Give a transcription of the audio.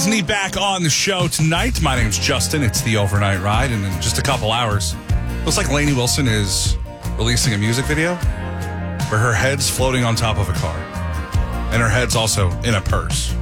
Disney back on the show tonight. My name's Justin. It's the Overnight Ride, and in just a couple hours, looks like Lainey Wilson is releasing a music video where her head's floating on top of a car, and her head's also in a purse.